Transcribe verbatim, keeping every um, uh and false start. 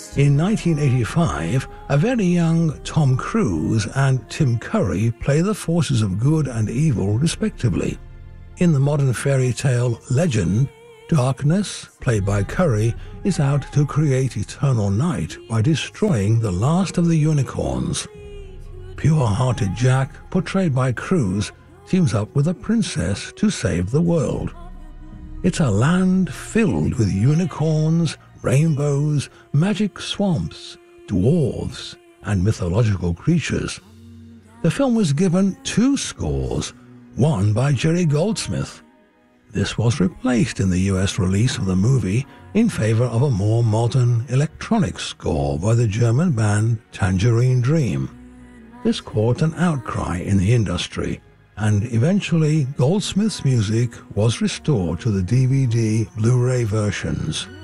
In nineteen eighty-five, a very young Tom Cruise and Tim Curry play the forces of good and evil respectively. In the modern fairy tale Legend, Darkness, played by Curry, is out to create eternal night by destroying the last of the unicorns. Pure-hearted Jack, portrayed by Cruise, teams up with a princess to save the world. It's a land filled with unicorns, rainbows, magic swamps, dwarves, and mythological creatures. The film was given two scores, one by Jerry Goldsmith. This was replaced in the U S release of the movie in favor of a more modern electronic score by the German band Tangerine Dream. This caused an outcry in the industry, and eventually Goldsmith's music was restored to the D V D Blu-ray versions.